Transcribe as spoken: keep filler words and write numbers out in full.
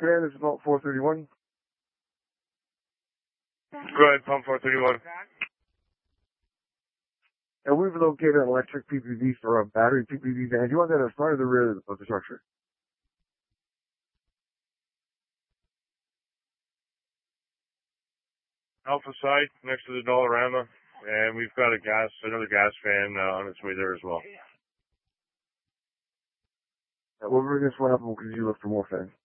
Command, this is Pump four thirty-one. Go ahead, Pump four thirty-one. And we've located an electric P P V for a battery P P V van. Do you want that in the front or the rear of the structure? Alpha side, next to the Dollarama. And we've got a gas, another gas fan uh, on its way there as well. We'll bring this one up and we'll continue to look for more fans.